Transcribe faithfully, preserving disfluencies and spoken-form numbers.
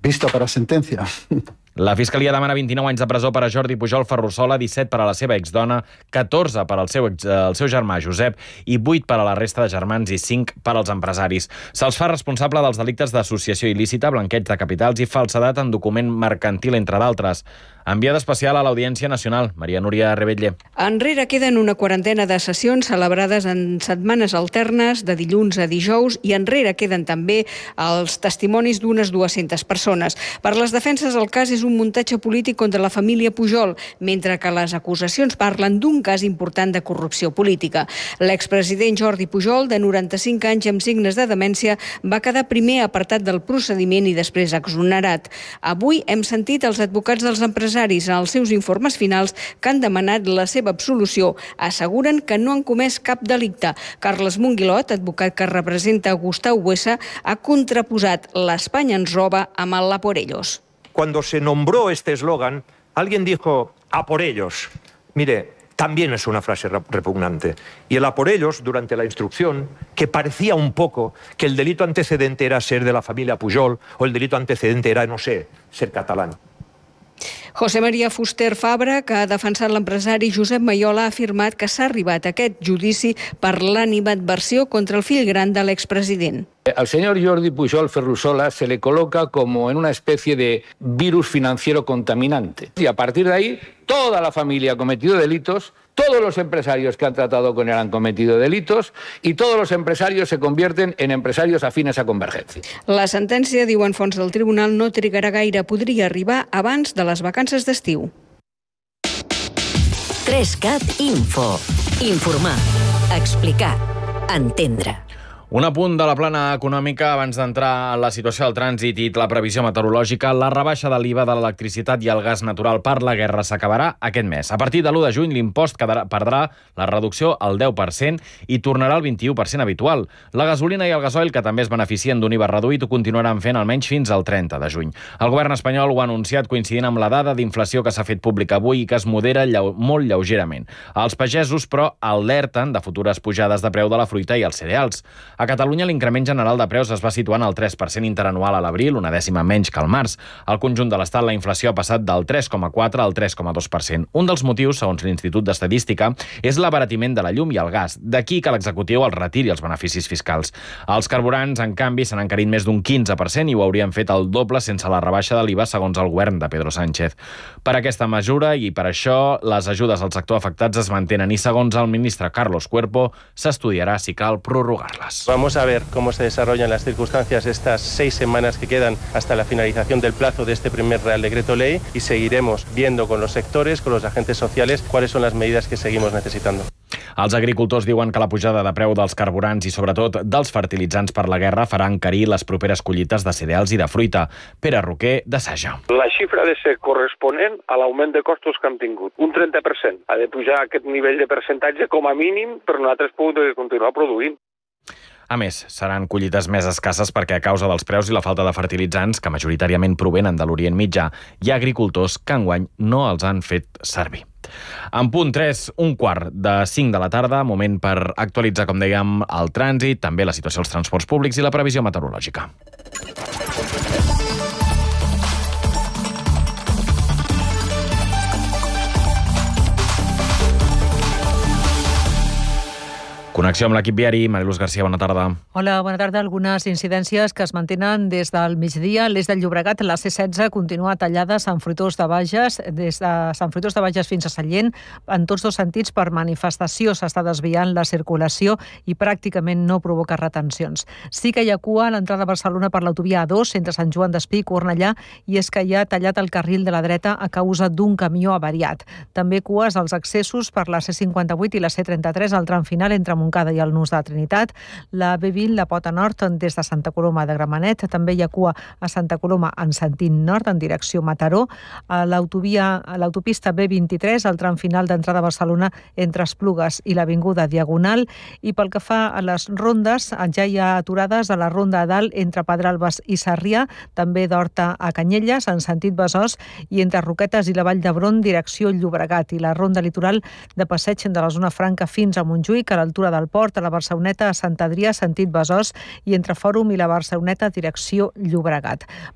Listo para sentencia. La Fiscalia demana vint-i-nou anys de presó per a Jordi Pujol Ferrusola, disset per a la seva exdona, catorze per al seu, ex, el seu germà Josep i vuit per a la resta de germans i cinc per als empresaris. Se'ls fa responsable dels delictes d'associació il·lícita, blanqueig de capitals i falsedat en document mercantil, entre d'altres. Enviada especial a l'Audiència Nacional, Maria Núria Rebetlle. Enrere queden una quarantena de sessions celebrades en setmanes alternes, de dilluns a dijous, i enrere queden també els testimonis d'unes dues-centes persones. Per les defenses, el cas és un muntatge polític contra la família Pujol, mentre que les acusacions parlen d'un cas important de corrupció política. L'expresident Jordi Pujol, de noranta-cinc anys amb signes de demència, va quedar primer apartat del procediment i després exonerat. Avui hem sentit els advocats dels empresaris en els seus informes finals que han demanat la seva absolució. Asseguren que no han comès cap delicte. Carles Monguilot, advocat que representa Gustau Buesa, ha contraposat l'Espanya ens roba amb el a por ellos. Cuando se nombró este eslogan, alguien dijo a por ellos. Mire, también es una frase repugnante. Y el a por ellos, durante la instrucción, que parecía un poco que el delito antecedente era ser de la familia Pujol o el delito antecedente era, no sé, ser catalán. José María Fuster Fabra, que ha defensat l'empresari Josep Mayola, ha afirmat que s'ha arribat a aquest judici per l'animadversió contra el fill gran de l'expresident. Al señor Jordi Pujol Ferrusola se le coloca como en una especie de virus financiero contaminante. Y a partir de ahí, toda la familia ha cometido delitos, todos los empresarios que han tratado con él han cometido delitos y todos los empresarios se convierten en empresarios afines a Convergencia. La sentència, diuen fonts del tribunal, no trigarà gaire, podria arribar abans de les vacances d'estiu. tres cat Info. Informar, explicar, entendre. Un apunt de la plana econòmica abans d'entrar en la situació del trànsit i la previsió meteorològica. La rebaixa de l'I V A de l'electricitat i el gas natural per la guerra s'acabarà aquest mes. A partir de l'u de juny l'impost perdrà la reducció al deu per cent i tornarà al vint-i-u per cent habitual. La gasolina i el gasoil, que també es beneficien d'un I V A reduït, ho continuaran fent almenys fins al trenta de juny. El govern espanyol ho ha anunciat coincidint amb la dada d'inflació que s'ha fet pública avui i que es modera lleu, molt lleugerament. Els pagesos, però, alerten de futures pujades de preu de la fruita i els cereals. A Catalunya l'increment general de preus es va situant al tres per cent interanual a l'abril, una dècima menys que al març. Al conjunt de l'Estat la inflació ha passat del tres coma quatre al tres coma dos per cent. Un dels motius, segons l'Institut d'Estadística, és l'abaratiment de la llum i el gas. D'aquí que l'executiu els retiri els beneficis fiscals. Els carburants, en canvi, s'han encarit més d'un quinze per cent i ho haurien fet el doble sense la rebaixa de l'I V A, segons el govern de Pedro Sánchez. Per aquesta mesura i per això, les ajudes al sector afectats es mantenen i, segons el ministre Carlos Cuerpo, s'estudiarà si cal prorrogar-les. Vamos a ver cómo se desarrollan las circunstancias estas seis semanas que quedan hasta la finalización del plazo de este primer Real Decreto Ley y seguiremos viendo con los sectores, con los agentes sociales, cuáles son las medidas que seguimos necesitando. Els agricultors diuen que la pujada de preu dels carburants i, sobretot, dels fertilitzants per la guerra farà encarir les properes collites de cereals i de fruita. Pere Roquer, de Saja. La xifra ha de ser corresponent a l'augment de costos que hem tingut. Un trenta per cent. Ha de pujar aquest nivell de percentatge com a mínim, però nosaltres podem continuar produint. A més, seran collites més escasses perquè a causa dels preus i la falta de fertilitzants, que majoritàriament provenen de l'Orient Mitjà, hi ha agricultors que enguany no els han fet servir. En punt tres, un quart de cinc de la tarda, moment per actualitzar, com dèiem, el trànsit, també la situació als transports públics i la previsió meteorològica. Connexió amb l'equip viari. Mariluz García, bona tarda. Hola, bona tarda. Algunes incidències que es mantenen des del migdia. L'Eix del Llobregat, la C setze, continua tallada a Sant Fruitós de Bages, des de Sant Fruitós de Bages fins a Sallent, en tots dos sentits per manifestació. S'està desviant la circulació i pràcticament no provoca retencions. Sí que hi ha cua a l'entrada a Barcelona per l'autovia A dos, entre Sant Joan d'Espí i Cornellà, i és que hi ha tallat el carril de la dreta a causa d'un camió avariat. També cues als accessos per la C cinquanta-vuit i la C trenta-tres al tram final entre Montcada i el Nus de Trinitat, la B vint, la Pota Nord, des de Santa Coloma de Gramenet, també hi ha cua a Santa Coloma en sentit nord, en direcció Mataró, a l'autovia, a l'autopista B vint-i-tres, al tram final d'entrada a Barcelona entre Esplugues i l'avinguda Diagonal, i pel que fa a les rondes, ja hi ha aturades a la ronda a dalt entre Pedralbes i Sarrià, també d'Horta a Canyelles, en sentit Besòs, i entre Roquetes i la Vall d'Hebron, direcció Llobregat, i la ronda litoral de passeig de la zona franca fins a Montjuïc, a l'altura del Port, a la Barceloneta, a Sant Adrià, sentit Besòs, i entre Fòrum i la Barceloneta, direcció Llobregat.